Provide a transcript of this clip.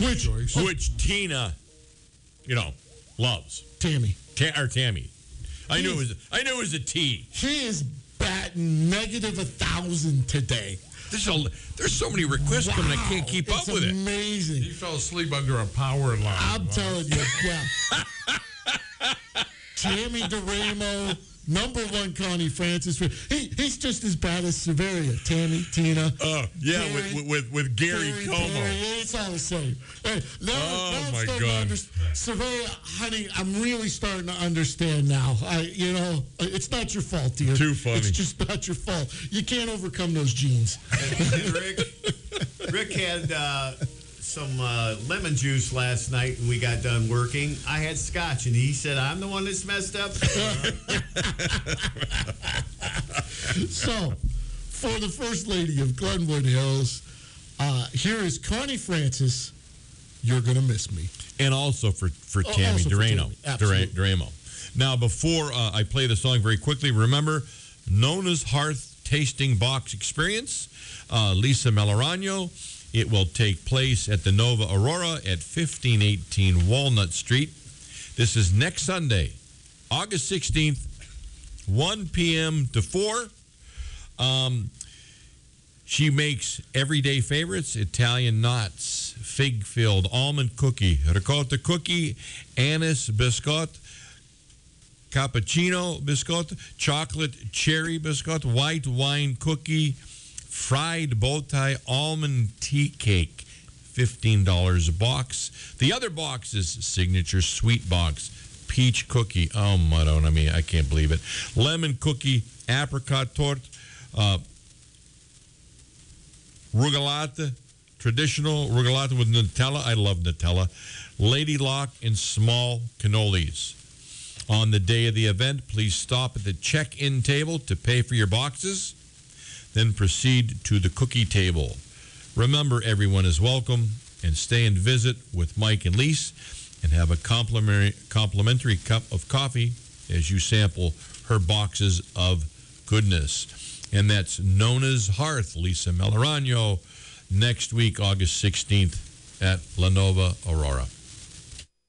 which Tina, loves. Tammy. Tammy. I knew it was a T. He is batting negative 1,000 today. There's so many requests coming, I can't keep up with it. It's amazing. He fell asleep under a power line. I'm telling you, yeah. Tammy DeRamo, number one Connie Francis. He's just as bad as Severia. Tammy, Tina. Gary, with Gary Como. Perry, it's all the same. Hey, now my God. Severia, honey, I'm really starting to understand now. It's not your fault, dear. Too funny. It's just not your fault. You can't overcome those genes. And Rick had some lemon juice last night when we got done working. I had scotch, and he said, I'm the one that's messed up. So, for the First Lady of Glenwood Hills, here is Connie Francis, You're Gonna Miss Me. And also for Tammy Durano. Now, before I play the song very quickly, remember Nona's Hearth Tasting Box Experience, Lisa Melarano. It will take place at the Nova Aurora at 1518 Walnut Street. This is next Sunday, August 16th, 1 p.m. to 4. She makes everyday favorites: Italian knots, fig-filled almond cookie, ricotta cookie, anise biscuit, cappuccino biscuit, chocolate cherry biscuit, white wine cookie, fried bow tie almond tea cake, $15 a box. The other box is signature sweet box, peach cookie. Oh, Madonna mia, I can't believe it. Lemon cookie, apricot tort, rugelata, traditional rugelata with Nutella. I love Nutella. Lady Lock and small cannolis. On the day of the event, please stop at the check-in table to pay for your boxes. Then proceed to the cookie table. Remember, everyone is welcome, and stay and visit with Mike and Lise and have a complimentary cup of coffee as you sample her boxes of goodness. And that's Nona's Hearth, Lisa Melarano, next week, August 16th at La Nova Aurora.